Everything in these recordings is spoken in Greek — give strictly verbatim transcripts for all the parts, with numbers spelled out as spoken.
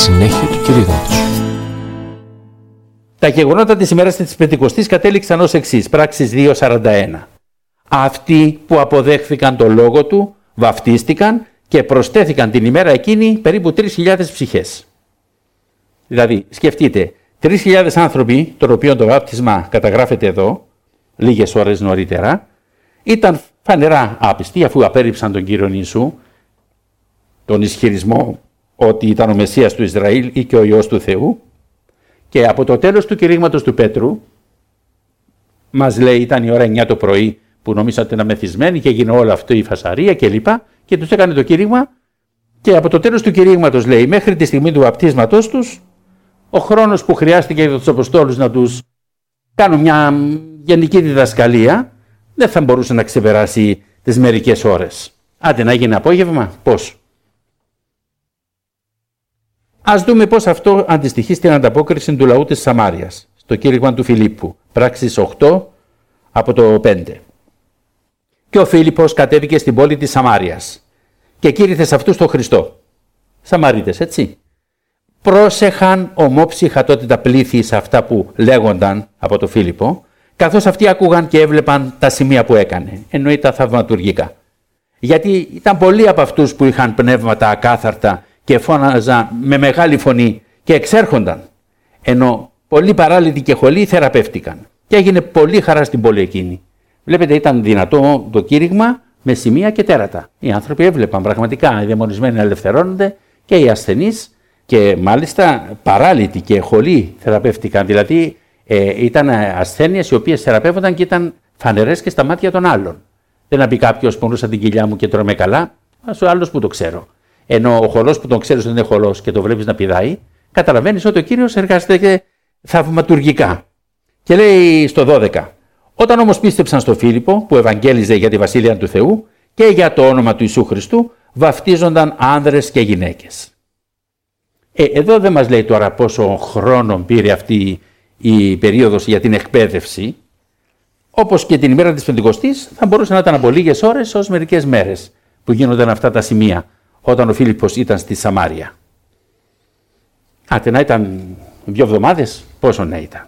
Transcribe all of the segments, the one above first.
συνέχεια του κηρύγματος. Τα γεγονότα της ημέρας της Πεντηκοστής κατέληξαν ως εξής, πράξεις δύο σαράντα ένα. Αυτοί που αποδέχθηκαν το λόγο του βαφτίστηκαν και προσθέθηκαν την ημέρα εκείνη περίπου τρεις χιλιάδες ψυχές. Δηλαδή, σκεφτείτε, τρεις χιλιάδες άνθρωποι, των οποίων το βάπτισμα καταγράφεται εδώ, λίγες ώρες νωρίτερα, ήταν φανερά άπιστοι αφού απέρριψαν τον Κύριο Ιησού, τον ισχυρισμό ότι ήταν ο Μεσσίας του Ισραήλ ή και ο Υιός του Θεού, και από το τέλος του κηρύγματος του Πέτρου, μας λέει ήταν η ώρα εννιά το πρωί που νομίσατε ότι ήταν μεθυσμένοι και έγινε όλο αυτό η φασαρία κλπ. Και τους έκανε το κήρυγμα, και από το τέλος του κηρύγματος λέει μέχρι τη στιγμή του βαπτίσματός τους, ο χρόνος που χρειάστηκε για τους Αποστόλους να τους κάνουν μια γενική διδασκαλία δεν θα μπορούσε να ξεπεράσει τις μερικές ώρες. Άντε να γίνει απόγευμα, πώς. Ας δούμε πώς αυτό αντιστοιχεί στην ανταπόκριση του λαού της Σαμάριας, στο κήρυγμα του Φιλίππου, πράξεις οκτώ από το πέντε. Και ο Φίλιππος κατέβηκε στην πόλη της Σαμάριας και κήρυθε σε αυτούς τον Χριστό. Σαμαρίτες, έτσι. Πρόσεχαν ομόψυχα τότε τα πλήθη σε αυτά που λέγονταν από τον Φίλιππο, καθώς αυτοί άκουγαν και έβλεπαν τα σημεία που έκανε, εννοεί τα θαυματουργικά. Γιατί ήταν πολλοί από αυτούς που είχαν πνεύματα ακάθαρτα και φώναζαν με μεγάλη φωνή και εξέρχονταν, ενώ πολλοί παράλυτοι και χολοί θεραπεύτηκαν και έγινε πολύ χαρά στην πόλη εκείνη. Βλέπετε, ήταν δυνατό το κήρυγμα με σημεία και τέρατα. Οι άνθρωποι έβλεπαν πραγματικά οι δαιμονισμένοι να ελευθερώνονται και οι ασθενείς, και μάλιστα παράλυτοι και χολοί θεραπεύτηκαν. Δηλαδή ε, ήταν ασθένειες οι οποίες θεραπεύονταν και ήταν φανερές και στα μάτια των άλλων. Δεν να πει κάποιος πονούσα την κοιλιά μου και τρώμε καλά, ο άλλος που το ξέρω. Ενώ ο χολός που τον ξέρεις ότι είναι χολός και το βλέπεις να πηδάει, καταλαβαίνεις ότι ο Κύριος εργάζεται θαυματουργικά. Και λέει στο δώδεκα. Όταν όμως πίστεψαν στο Φίλιππο που ευαγγέλιζε για τη Βασιλεία του Θεού και για το όνομα του Ιησού Χριστού, βαφτίζονταν άνδρες και γυναίκες. Ε, εδώ δεν μας λέει τώρα πόσο χρόνο πήρε αυτή η περίοδος για την εκπαίδευση. Όπως και την ημέρα της Πεντηκοστής θα μπορούσε να ήταν από λίγες ώρες ως μερικές μέρες που γίνονταν αυτά τα σημεία όταν ο Φίλιππος ήταν στη Σαμάρια. Άτε να ήταν δύο εβδομάδες, πόσο να ήταν.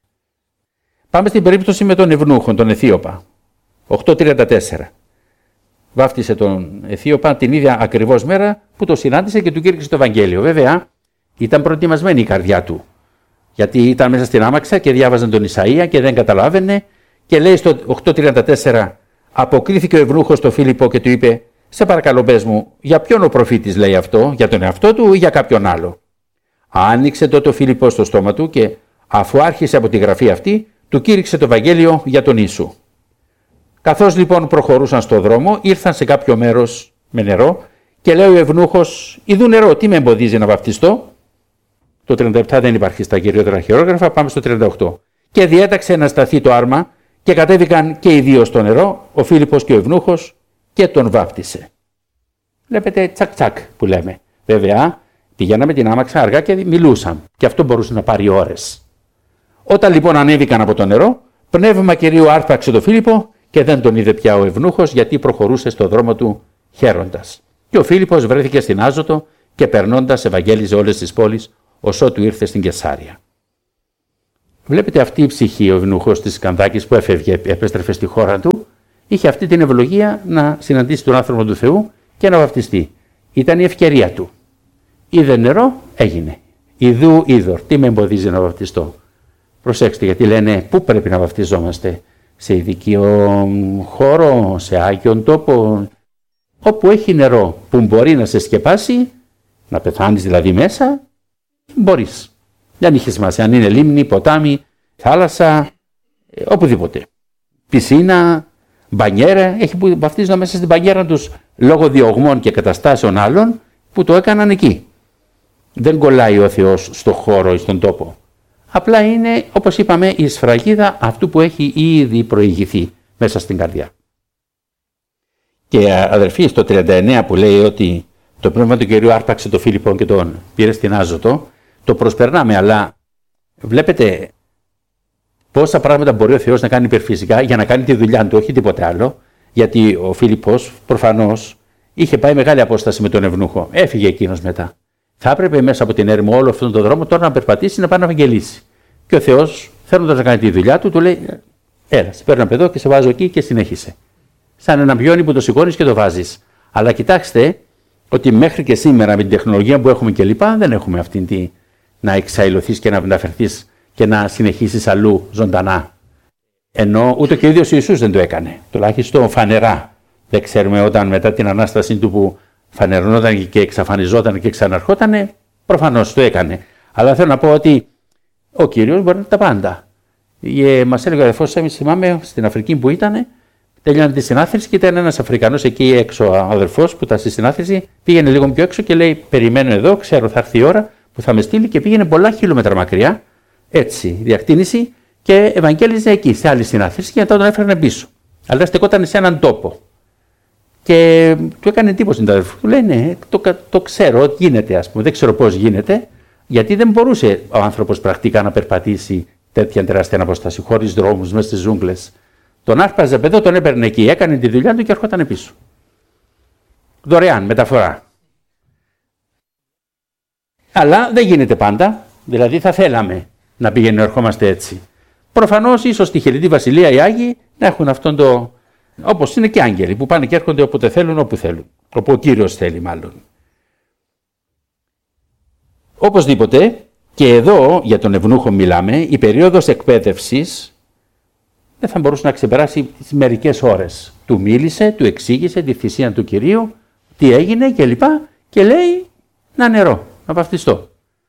Πάμε στην περίπτωση με τον Ευνούχον, τον Αιθίωπα. οκτώ τριάντα τέσσερα. Βάφτισε τον Αιθίωπα την ίδια ακριβώς μέρα που το συνάντησε και του κήρυξε το Ευαγγέλιο. Βέβαια, ήταν προετοιμασμένη η καρδιά του. Γιατί ήταν μέσα στην άμαξα και διάβαζαν τον Ισαΐα και δεν καταλάβαινε. Και λέει στο οκτώ τριάντα τέσσερα, αποκρίθηκε ο Ευνούχος στο Φίλιππο και του είπε: σε παρακαλώ, πες μου, για ποιον ο προφήτης λέει αυτό, για τον εαυτό του ή για κάποιον άλλο. Άνοιξε τότε ο Φίλιππος στο στόμα του και αφού άρχισε από τη γραφή αυτή, του κήρυξε το Ευαγγέλιο για τον Ιησού. Καθώς λοιπόν προχωρούσαν στο δρόμο, ήρθαν σε κάποιο μέρος με νερό και λέει ο Ευνούχος: ιδού νερό, τι με εμποδίζει να βαφτιστώ. Το τριάντα επτά δεν υπάρχει στα κυριότερα χειρόγραφα, πάμε στο τριάντα οκτώ. Και διέταξε να σταθεί το άρμα και κατέβηκαν και οι δύο στο νερό, ο Φίλιππος και ο Ευνούχος, και τον βάπτισε. Βλέπετε, τσακ τσακ που λέμε. Βέβαια, πηγαίναμε την άμαξα αργά και μιλούσαν, και αυτό μπορούσε να πάρει ώρες. Όταν λοιπόν ανέβηκαν από το νερό, πνεύμα Κυρίου άρπαξε τον Φίλιππο και δεν τον είδε πια ο Ευνούχος, γιατί προχωρούσε στο δρόμο του χαίροντας. Και ο Φίλιππος βρέθηκε στην Άζωτο και περνώντας ευαγγέλιζε όλες τις πόλεις, ως ότου ήρθε στην Κεσάρια. Βλέπετε, αυτή η ψυχή, ο Ευνούχος της Κανδάκης που έφευγε, επέστρεφε στη χώρα του, είχε αυτή την ευλογία να συναντήσει τον άνθρωπο του Θεού και να βαφτιστεί. Ήταν η ευκαιρία του. Είδε νερό, έγινε. Ιδού είδωρ, τι με εμποδίζει να βαφτιστώ. Προσέξτε, γιατί λένε πού πρέπει να βαφτιζόμαστε. Σε ειδικό χώρο, σε άγιον τόπο, όπου έχει νερό που μπορεί να σε σκεπάσει, να πεθάνεις δηλαδή μέσα, μπορείς. Δεν είχε σημασία αν είναι λίμνη, ποτάμι, θάλασσα, οπουδήποτε. Πισίνα, μπανιέρα, έχει που βαφτίζονταν μέσα στην μπανιέρα τους λόγω διωγμών και καταστάσεων άλλων που το έκαναν εκεί. Δεν κολλάει ο Θεός στο χώρο ή στον τόπο. Απλά είναι, όπως είπαμε, η σφραγίδα αυτού που έχει ήδη προηγηθεί μέσα στην καρδιά. Και αδερφοί, στο τριάντα εννέα που λέει ότι το πνεύμα του Κυρίου άρπαξε τον Φίλιππο και τον πήρε στην Άζωτο, το προσπερνάμε, αλλά βλέπετε πόσα πράγματα μπορεί ο Θεός να κάνει υπερφυσικά για να κάνει τη δουλειά του, όχι τίποτε άλλο, γιατί ο Φίλιππος προφανώς είχε πάει μεγάλη απόσταση με τον Ευνούχο. Έφυγε εκείνος μετά. θα έπρεπε μέσα από την έρημο όλο αυτόν τον δρόμο τώρα να περπατήσει να πάει να ευαγγελίσει. Και ο Θεός, θέλοντας να κάνει τη δουλειά του, του λέει: έλα, σε παίρνω από εδώ και σε βάζω εκεί και συνέχισε. Σαν ένα πιόνι που το σηκώνεις και το βάζεις. Αλλά κοιτάξτε ότι μέχρι και σήμερα με την τεχνολογία που έχουμε κλπ. Δεν έχουμε αυτήν τη να εξαϊλωθείς και να μεταφερθείς και να συνεχίσεις αλλού ζωντανά. Ενώ ούτε και ο ίδιος ο Ιησούς δεν το έκανε. Τουλάχιστον φανερά. Δεν ξέρουμε όταν μετά την Ανάσταση του που φανερωνόταν και εξαφανιζόταν και ξαναρχόταν, προφανώς το έκανε. Αλλά θέλω να πω ότι ο Κύριος μπορεί τα πάντα. Ε, μας έλεγε ο αδερφός, εμείς θυμάμαι στην Αφρική που ήταν, τελειώνει τη συνάθρηση και ήταν ένας Αφρικανός εκεί έξω, αδερφός που ήταν στη συνάθρηση, πήγαινε λίγο πιο έξω και λέει: περιμένω εδώ, ξέρω θα έρθει η ώρα που θα με στείλει, και πήγαινε πολλά χιλιόμετρα μακριά, έτσι, διακτήνηση, και ευαγγέλιζε εκεί, σε άλλη συνάθρηση, και μετά τον έφερνε πίσω. Αλλά στεκόταν σε έναν τόπο. Και του έκανε εντύπωση τον αδερφό. Του λέει: ναι, το, το ξέρω, γίνεται, ας πούμε, δεν ξέρω πώς γίνεται, γιατί δεν μπορούσε ο άνθρωπος πρακτικά να περπατήσει τέτοια τεράστια απόσταση, χωρίς δρόμους, μέσα στις ζούγκλες. Τον άρπαζε παιδό, τον έπαιρνε εκεί, έκανε τη δουλειά του και ερχόταν πίσω. Δωρεάν, μεταφορά. Αλλά δεν γίνεται πάντα, δηλαδή θα θέλαμε να πηγαίνουμε, ερχόμαστε έτσι. Προφανώς, ίσως στη Χεριτή Βασιλεία οι Άγιοι να έχουν αυτόν το. Όπως είναι και άγγελοι που πάνε και έρχονται όποτε θέλουν, όπου θέλουν. Όπου ο Κύριος θέλει, μάλλον. Οπωσδήποτε, και εδώ για τον ευνούχο μιλάμε, η περίοδος εκπαίδευσης δεν θα μπορούσε να ξεπεράσει τις μερικές ώρες. Του μίλησε, του εξήγησε τη θυσία του Κυρίου, τι έγινε κλπ. Και λέει: να νερό, να βαφτιστώ.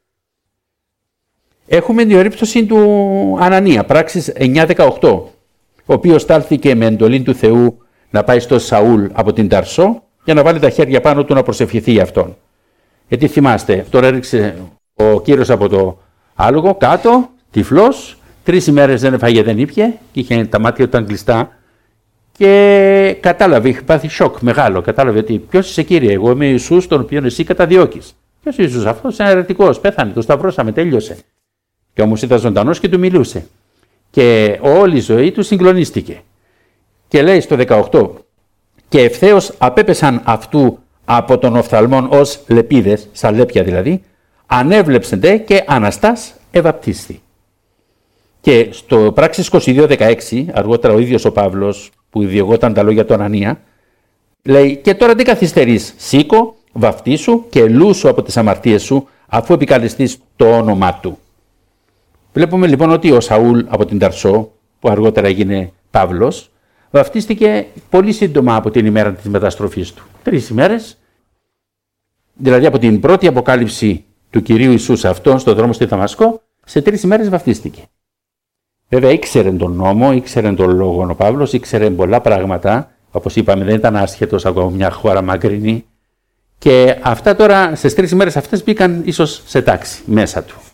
Έχουμε την περίπτωση του Ανανία, πράξεις εννιά δεκαοκτώ, ο οποίος στάλθηκε με εντολή του Θεού να πάει στο Σαούλ από την Ταρσό για να βάλει τα χέρια πάνω του να προσευχηθεί για αυτόν. Γιατί θυμάστε, τώρα έριξε ο Κύριος από το άλογο κάτω, τυφλός, τρεις ημέρες δεν έφαγε, δεν ήπιε και είχε τα μάτια του κλειστά και κατάλαβε, είχε πάθει σοκ μεγάλο. Κατάλαβε ότι ποιος είσαι, Κύριε, εγώ είμαι ο Ιησούς τον οποίον εσύ καταδιώκεις. Ποιος ο Ιησούς, αυτός είναι αιρετικός, πέθανε, το σταυρώσαμε, τέλειωσε. Και όμως ήταν ζωντανός και του μιλούσε. Και όλη η ζωή του συγκλονίστηκε. Και λέει στο δεκαοκτώ: και ευθέως απέπεσαν αυτού από τον οφθαλμόν ως λεπίδες, σαν λέπια δηλαδή, ανέβλεψεντε και αναστάς ευαπτίστη. Και στο πράξεις είκοσι δύο δεκαέξι, αργότερα ο ίδιος ο Παύλος, που διηγόταν τα λόγια του Ανανία, λέει: και τώρα τι καθυστερείς, σήκω, βαφτίσου και λούσου από τις αμαρτίες σου, αφού επικαλεστείς το όνομά του. Βλέπουμε λοιπόν ότι ο Σαούλ από την Ταρσό, που αργότερα έγινε Παύλος, βαφτίστηκε πολύ σύντομα από την ημέρα της μεταστροφής του. Τρεις ημέρες, δηλαδή από την πρώτη αποκάλυψη του Κυρίου Ιησού σε αυτόν στον δρόμο στη Δαμασκό, σε τρεις ημέρες βαφτίστηκε. Βέβαια ήξερε τον νόμο, ήξερε τον λόγο ο Παύλος, ήξερε πολλά πράγματα, όπως είπαμε δεν ήταν άσχετος από μια χώρα μακρινή, και αυτά τώρα στις τρεις ημέρες αυτές μπήκαν ίσως σε τάξη μέσα του.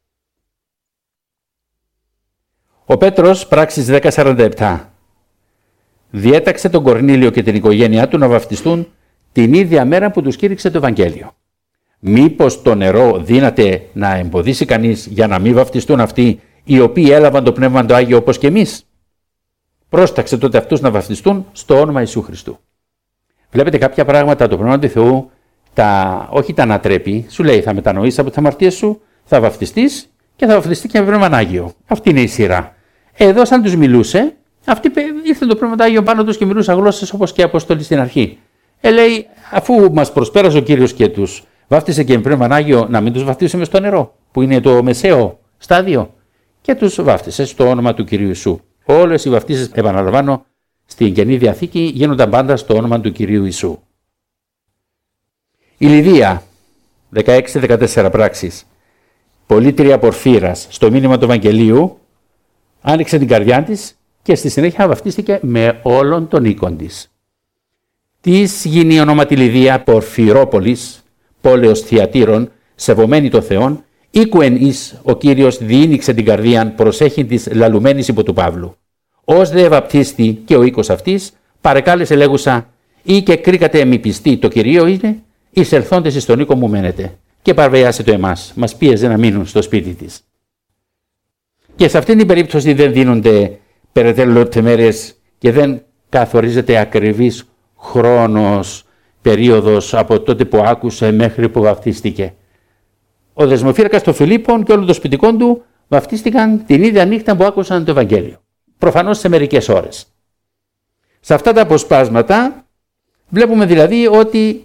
Ο Πέτρος, πράξεις δέκα σαράντα επτά, διέταξε τον Κορνήλιο και την οικογένειά του να βαφτιστούν την ίδια μέρα που τους κήρυξε το Ευαγγέλιο. Μήπως το νερό δύναται να εμποδίσει κανείς για να μην βαφτιστούν αυτοί οι οποίοι έλαβαν το Πνεύμα το Άγιο όπως και εμείς? Πρόσταξε τότε αυτούς να βαφτιστούν στο όνομα Ιησού Χριστού. Βλέπετε κάποια πράγματα το Πνεύμα του Θεού, τα, όχι τα ανατρέπει, σου λέει θα μετανοήσεις από τις αμαρτίες σου, θα βαφτιστείς και θα βαφτιστεί και με Πνεύμα Άγιο. Αυτή είναι η σειρά. Εδώ σαν τους μιλούσε, αυτοί ήρθε το Πνεύμα Άγιο πάνω τους και μιλούσαν γλώσσες όπως και οι Απόστολοι στην αρχή. Ε, λέει, αφού μας προσπέρασε ο Κύριος και τους βάφτισε και με Πνεύμα Άγιο, να μην τους βαφτίσουμε στο νερό, που είναι το μεσαίο στάδιο, και τους βάφτισε στο όνομα του Κυρίου Ιησού. Όλες οι βαφτίσεις, επαναλαμβάνω, στην Καινή Διαθήκη γίνονταν πάντα στο όνομα του Κυρίου Ιησού. Η Λιδία, δεκαέξι δεκατέσσερα πράξεις, πολίτρια Πορφύρας, στο μήνυμα του Ευαγγελίου, άνοιξε την καρδιά της και στη συνέχεια βαφτίστηκε με όλον τον οίκον της. Της γίνει η ονόματι Λιδία Πορφυρόπολης, πόλεως Θιατήρων, σεβομένη το Θεόν, οίκουεν εις ο Κύριος διήνυξε την καρδίαν προσέχην της λαλουμένης υπό του Παύλου. Ως δε βαπτίστη και ο οίκος αυτής, παρεκάλεσε λέγουσα, ή και κρίκατε μη πιστή το Κυρίο είναι, εις ερθόντες εις τον οίκο μου μένετε. Και παρβιάσε το εμάς, μας πίεζε να μείνουν στο σπίτι της. Και σε αυτήν την περίπτωση δεν δίνονται περαιτέρω λεπτομέρειες και δεν καθορίζεται ακριβής χρόνος, περίοδος από τότε που άκουσε μέχρι που βαφτίστηκε. ο δεσμοφύλακας των Φιλίππων και όλων των σπιτικών του βαφτίστηκαν την ίδια νύχτα που άκουσαν το Ευαγγέλιο. Προφανώς σε μερικές ώρες. Σε αυτά τα αποσπάσματα βλέπουμε δηλαδή ότι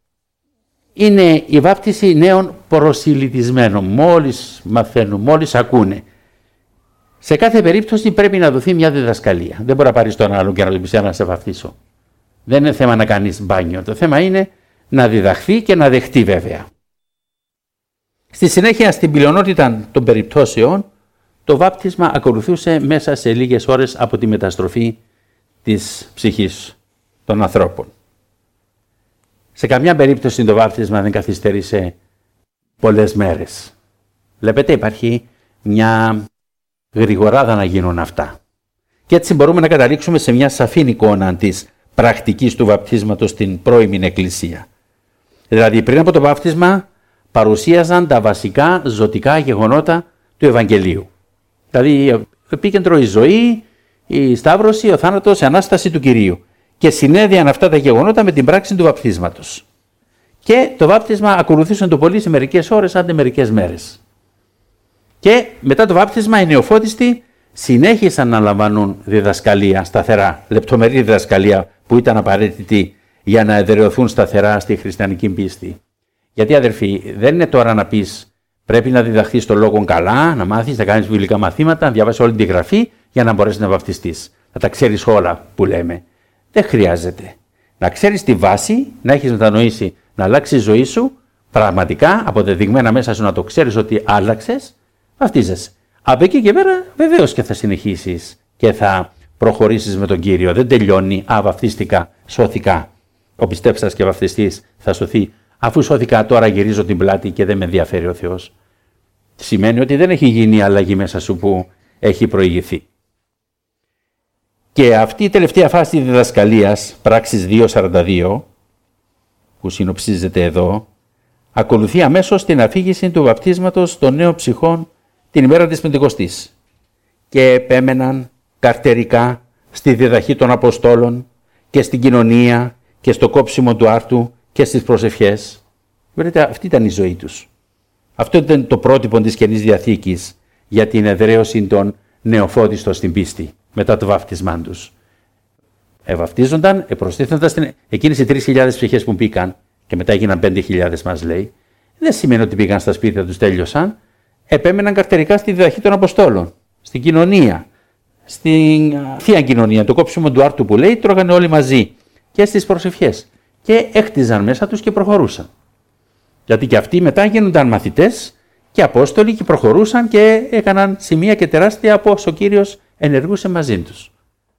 είναι η βάπτιση νέων προσιλητισμένων. Μόλις μαθαίνουν, μόλις ακούνε. Σε κάθε περίπτωση πρέπει να δοθεί μια διδασκαλία. Δεν μπορεί να πάρεις τον άλλον και να του πεις να σε βαφτίσω. Δεν είναι θέμα να κάνεις μπάνιο. Το θέμα είναι να διδαχθεί και να δεχτεί βέβαια. Στη συνέχεια, στην πλειονότητα των περιπτώσεων, το βάπτισμα ακολουθούσε μέσα σε λίγες ώρες από τη μεταστροφή της ψυχής των ανθρώπων. Σε καμιά περίπτωση το βάπτισμα δεν καθυστέρησε πολλές μέρες. Βλέπετε, υπάρχει μια γρηγοράδα να γίνουν αυτά. Και έτσι μπορούμε να καταλήξουμε σε μια σαφή εικόνα της πρακτικής του βαπτίσματος στην πρώιμη Εκκλησία. Δηλαδή, πριν από το βάπτισμα παρουσίαζαν τα βασικά ζωτικά γεγονότα του Ευαγγελίου. Δηλαδή, επίκεντρο η ζωή, η σταύρωση, ο θάνατος, η Ανάσταση του Κυρίου. Και συνέδειαν αυτά τα γεγονότα με την πράξη του βαπτίσματος. Και το βάπτισμα ακολουθούσαν το πολύ σε μερικές ώρες, άντε μερικές μέρες. Και μετά το βάπτισμα οι νεοφώτιστοι συνέχισαν να λαμβάνουν διδασκαλία σταθερά, λεπτομερή διδασκαλία που ήταν απαραίτητη για να εδραιωθούν σταθερά στη χριστιανική πίστη. Γιατί αδερφοί, δεν είναι τώρα να πεις πρέπει να διδαχθείς το λόγο καλά, να μάθεις, να κάνεις βιβλικά μαθήματα, να διαβάσεις όλη τη γραφή για να μπορέσεις να βαπτιστείς. Να τα ξέρεις όλα που λέμε. Δεν χρειάζεται. Να ξέρεις τη βάση, να έχεις μετανοήσει, να αλλάξει η ζωή σου, πραγματικά αποδεδειγμένα μέσα σου να το ξέρεις ότι άλλαξες, βαπτίζεσαι. Από εκεί και πέρα βεβαίως και θα συνεχίσεις και θα προχωρήσεις με τον Κύριο. Δεν τελειώνει, α, βαπτίστηκα, σώθηκα. Ο πιστέψας και βαπτιστής θα σωθεί. Αφού σώθηκα, τώρα γυρίζω την πλάτη και δεν με ενδιαφέρει ο Θεός. Σημαίνει ότι δεν έχει γίνει η αλλαγή μέσα σου που έχει προηγηθεί. Και αυτή η τελευταία φάση της διδασκαλίας, πράξεις δύο σαράντα δύο, που συνοψίζεται εδώ, ακολουθεί αμέσως την αφήγηση του βαπτίσματος των νέων ψυχών την ημέρα της Πεντηκοστής. Και επέμεναν καρτερικά στη διδαχή των Αποστόλων και στην κοινωνία και στο κόψιμο του άρτου και στις προσευχές. Βλέπετε, αυτή ήταν η ζωή τους. Αυτό ήταν το πρότυπο της Καινής Διαθήκης για την εδραίωση των νεοφώτιστων στην πίστη μετά το βάπτισμά τους. Ευαυτίζονταν, προστίθονταν στην... εκείνες οι τρεις χιλιάδες ψυχές που μπήκαν και μετά έγιναν πέντε χιλιάδες μας λέει, δεν σημαίνει ότι πήγαν στα σπίτια τους, τέλειωσαν. Επέμεναν καρτερικά στη διδαχή των Αποστόλων, στην κοινωνία, στην θεία κοινωνία, το κόψιμο του άρτου που λέει, τρώγανε όλοι μαζί και στις προσευχές. Και έκτιζαν μέσα τους και προχωρούσαν. Γιατί και αυτοί μετά γίνονταν μαθητές και Απόστολοι και προχωρούσαν και έκαναν σημεία και τεράστια από όσο ο Κύριος ενεργούσε μαζί τους.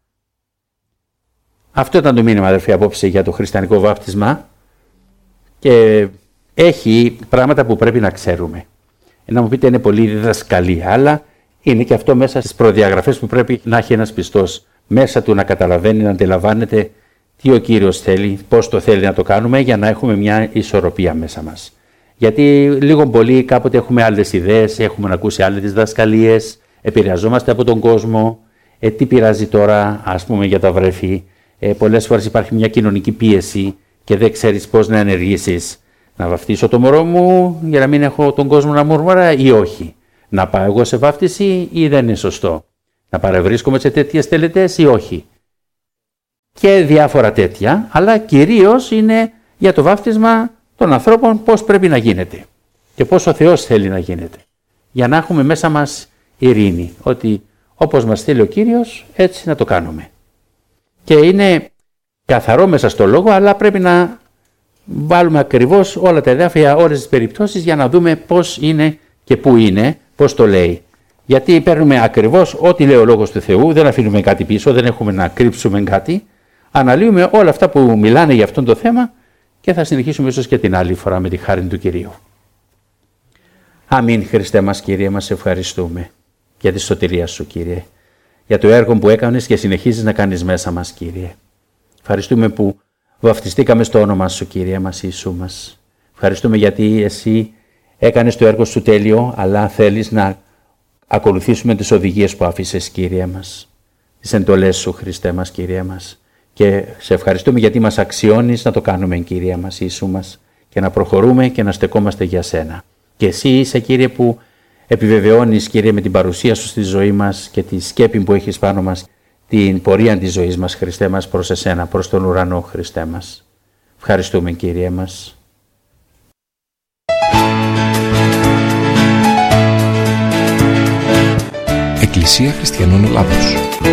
Αυτό ήταν το μήνυμα, αδερφοί, απόψε για το χριστιανικό βάπτισμα και έχει πράγματα που πρέπει να ξέρουμε. Να μου πείτε είναι πολύ διδασκαλία, αλλά είναι και αυτό μέσα στις προδιαγραφές που πρέπει να έχει ένας πιστός. Μέσα του να καταλαβαίνει, να αντιλαμβάνεται τι ο Κύριος θέλει, πώς το θέλει να το κάνουμε για να έχουμε μια ισορροπία μέσα μας. Γιατί λίγο πολύ κάποτε έχουμε άλλες ιδέες, έχουμε να ακούσει άλλες διδασκαλίες, επηρεαζόμαστε από τον κόσμο, ε, τι πειράζει τώρα ας πούμε για τα βρέφη, ε, πολλές φορές υπάρχει μια κοινωνική πίεση και δεν ξέρεις πώς να ενεργήσεις. Να βαφτίσω το μωρό μου για να μην έχω τον κόσμο να μουρμουρά ή όχι. Να πάω εγώ σε βάφτιση ή δεν είναι σωστό. Να παρευρίσκομαι σε τέτοιες τελετές ή όχι. Και διάφορα τέτοια, αλλά κυρίως είναι για το βάφτισμα των ανθρώπων πώς πρέπει να γίνεται και πώς ο Θεός θέλει να γίνεται. Για να έχουμε μέσα μας ειρήνη, ότι όπως μας θέλει ο Κύριος έτσι να το κάνουμε. Και είναι καθαρό μέσα στο λόγο, αλλά πρέπει να βάλουμε ακριβώς όλα τα εδάφια για όλες τις περιπτώσεις για να δούμε πώς είναι και πού είναι, πώς το λέει. Γιατί παίρνουμε ακριβώς ό,τι λέει ο Λόγος του Θεού, δεν αφήνουμε κάτι πίσω, δεν έχουμε να κρύψουμε κάτι. Αναλύουμε όλα αυτά που μιλάνε για αυτό το θέμα και θα συνεχίσουμε ίσως και την άλλη φορά με τη χάρη του Κυρίου. Αμήν. Χριστέ μας, Κύριε, μας ευχαριστούμε για τη σωτηρία Σου, Κύριε, για το έργο που έκανες και συνεχίζεις να κάνεις μέσα μας, Κύριε. Ευχαριστούμε που βαφτιστήκαμε στο όνομα Σου, Κύριε μας, Ιησού μας. Ευχαριστούμε γιατί Εσύ έκανες το έργο Σου τέλειο, αλλά θέλεις να ακολουθήσουμε τις οδηγίες που άφησες, Κύριε μας. Τις εντολές Σου, Χριστέ μας, Κύριε μας. Και σε ευχαριστούμε γιατί μας αξιώνεις να το κάνουμε, Κύριε μας, Ιησού μας, και να προχωρούμε και να στεκόμαστε για Σένα. Και εσύ είσαι, Κύριε, που επιβεβαιώνεις, Κύριε, με την παρουσία σου στη ζωή μας και τη σκέπη που έχεις πάνω μας, την πορεία της ζωής μας, Χριστέ μας, προς εσένα, προς τον ουρανό, Χριστέ μας. Ευχαριστούμε, Κύριε μας. Εκκλησία Χριστιανών Ελλάδος.